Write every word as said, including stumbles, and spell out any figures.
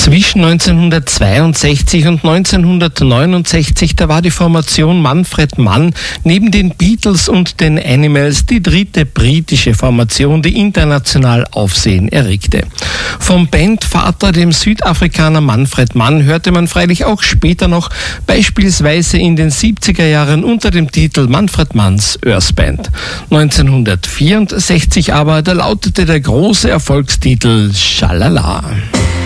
Zwischen neunzehnhundertzweiundsechzig und neunzehnhundertneunundsechzig, da war die Formation Manfred Mann neben den Beatles und den Animals die dritte britische Formation, die international Aufsehen erregte. Vom Bandvater, dem Südafrikaner Manfred Mann, hörte man freilich auch später noch, beispielsweise in den siebziger Jahren unter dem Titel Manfred Manns Earth Band. neunzehnhundertvierundsechzig aber, da lautete der große Erfolgstitel Schalala.